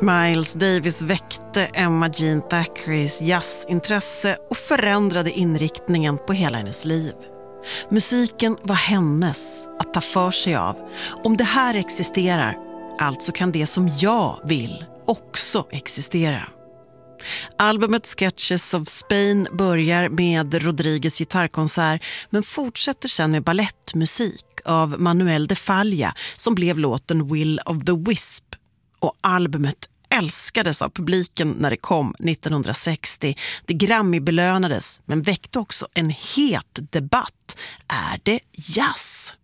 Miles Davis väckte Emma Jean Thackerys jazzintresse och förändrade inriktningen på hela hennes liv. Musiken var hennes att ta för sig av. Om det här existerar, alltså kan det som jag vill också existera. Albumet Sketches of Spain börjar med Rodriguez gitarrkonsert men fortsätter sen med ballettmusik av Manuel de Falla som blev låten Will of the Wisp. Och albumet älskades av publiken när det kom 1960. Det Grammy-belönades men väckte också en het debatt. Är det jazz?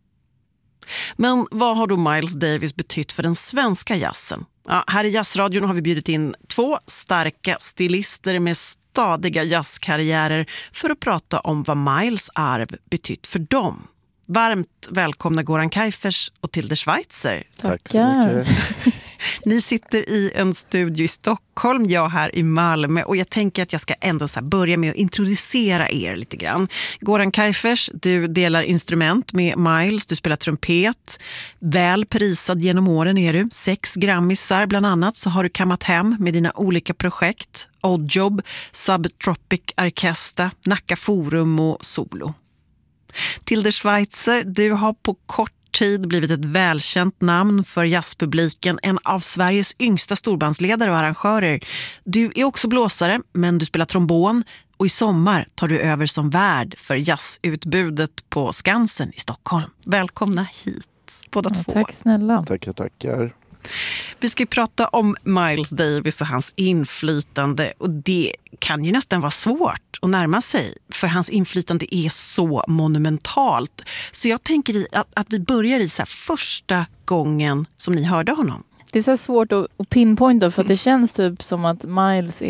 Men vad har då Miles Davis betytt för den svenska jazzen? Ja, här i Jazzradion har vi bjudit in 2 starka stilister med stadiga jazzkarriärer för att prata om vad Miles arv betytt för dem. Varmt välkomna Goran Kajfers och Tilde Schweitzer. Tack så mycket. Ni sitter i en studio i Stockholm, jag här i Malmö, och jag tänker att jag ska ändå börja med att introducera er lite grann. Goran Kajfers, du delar instrument med Miles, du spelar trumpet, väl prisad genom åren är du. 6 Grammisar bland annat så har du kammat hem med dina olika projekt, Oddjob, Subtropic Orkester, Nacka Forum och Solo. Tilde Schweitzer, du har på kort tid blivit ett välkänt namn för jazzpubliken, en av Sveriges yngsta storbandsledare och arrangörer. Du är också blåsare, men du spelar trombon och i sommar tar du över som värd för jazzutbudet på Skansen i Stockholm. Välkomna hit, båda två. Tack snälla. Tackar. Vi ska ju prata om Miles Davis och hans inflytande, och det kan ju nästan vara svårt att närma sig för hans inflytande är så monumentalt. Så jag tänker att vi börjar i första gången som ni hörde honom. Det är så svårt att pinpointa för att det känns typ som att Miles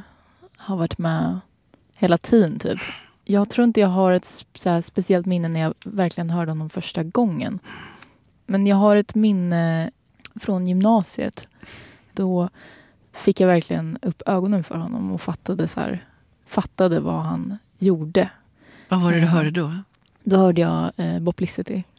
har varit med hela tiden typ. Jag tror inte jag har ett speciellt minne när jag verkligen hörde honom första gången. Men jag har ett minne från gymnasiet. Då fick jag verkligen upp ögonen för honom och fattade vad han gjorde. Vad var det du hörde då? Då hörde jag Bop Licity.